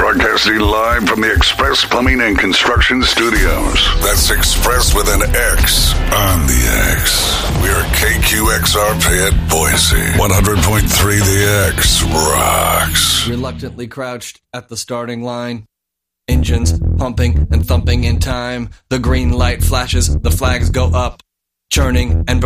Broadcasting live from the Express Plumbing and Construction Studios. That's Express with an X on the X. We're KQXRP at Boise. 100.3 The X rocks. Reluctantly crouched at the starting line. Engines pumping and thumping in time. The green light flashes, the flags go up. Churning and